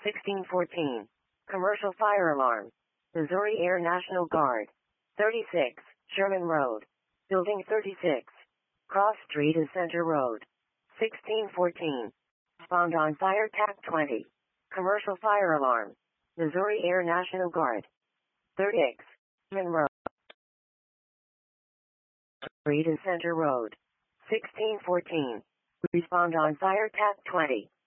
1614. Commercial fire alarm. Missouri Air National Guard. 36. Sherman Road. Building 36. Cross Street and Center Road. 1614. Respond on fire TAC 20. Commercial fire alarm. Missouri Air National Guard. 36. Sherman Road. Street and Center Road. 1614. Respond on fire TAC 20.